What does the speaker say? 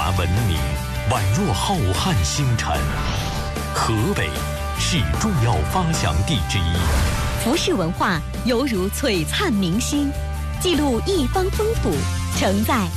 华文明宛若浩瀚星辰，河北是重要发祥地之一。 服饰文化犹如璀璨明星，记录一方风土，承载